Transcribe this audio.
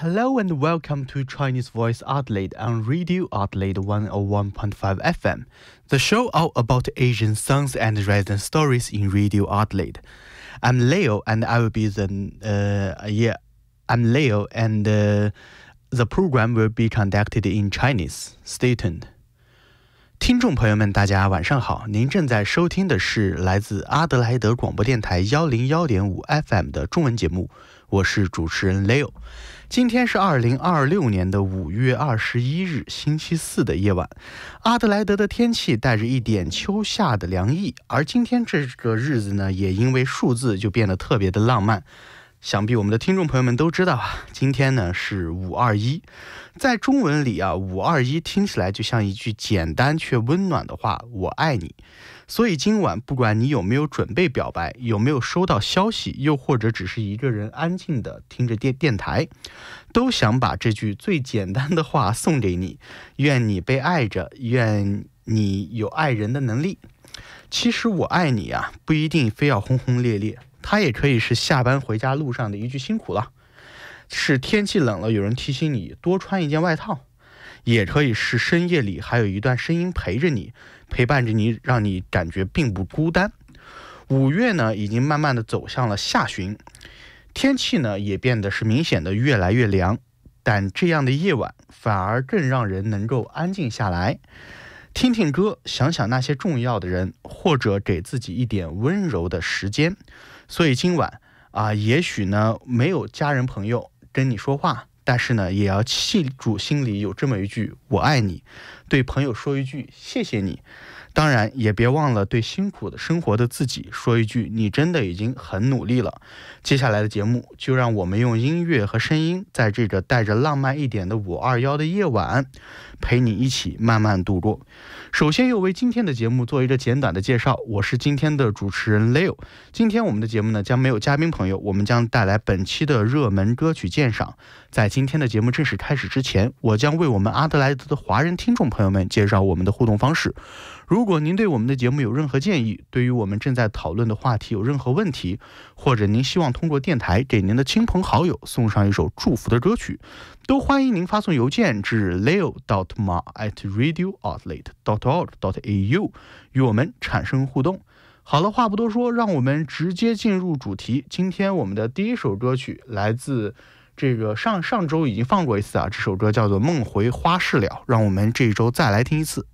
Hello and welcome to Chinese Voice Adelaide on Radio Adelaide 101.5 FM, the show all about Asian songs and resident stories in Radio Adelaide. I'm Leo and I will be I'm Leo and the program will be conducted in Chinese. Stay tuned. 听众朋友们大家晚上好，您正在收听的是来自阿德莱德广播电台101.5 FM 的中文节目，我是主持人 Leo。 今天是2026年的5月21日星期四的夜晚，阿德莱德的天气带着一点秋夏的凉意，而今天这个日子呢，也因为数字就变得特别的浪漫。想必我们的听众朋友们都知道啊，今天呢是521。在中文里啊，521听起来就像一句简单却温暖的话，我爱你。所以今晚不管你有没有准备表白，有没有收到消息，又或者只是一个人安静的听着电台，都想把这句最简单的话送给你。愿你被爱着，愿你有爱人的能力。其实我爱你啊，不一定非要轰轰烈烈，它也可以是下班回家路上的一句辛苦了，是天气冷了有人提醒你多穿一件外套，也可以是深夜里还有一段声音陪着你，陪伴着你，让你感觉并不孤单。5月呢已经慢慢的走向了下旬，天气呢也变得是明显的越来越凉，但这样的夜晚反而更让人能够安静下来，听听歌，想想那些重要的人，或者给自己一点温柔的时间。所以今晚也许呢没有家人朋友跟你说话，但是呢也要记住心里有这么一句我爱你，对朋友说一句谢谢你，当然也别忘了对辛苦的生活的自己说一句你真的已经很努力了。接下来的节目就让我们用音乐和声音，在这个带着浪漫一点的521的夜晚，陪你一起慢慢度过。首先又为今天的节目做一个简短的介绍，我是今天的主持人 Leo。 今天我们的节目呢将没有嘉宾朋友，我们将带来本期的热门歌曲鉴赏。在今天的节目正式开始之前，我将为我们阿德莱德的华人听众朋友们介绍我们的互动方式。如果您对我们的节目有任何建议，对于我们正在讨论的话题有任何问题，或者您希望通过电台给您的亲朋好友送上一首祝福的歌曲，都欢迎您发送邮件至 leo.ma@radioadelaide.org.au 与我们产生互动。好了，话不多说，让我们直接进入主题。今天我们的第一首歌曲来自这个上周已经放过一次啊，这首歌叫做《梦回花事了》，让我们这一周再来听一次。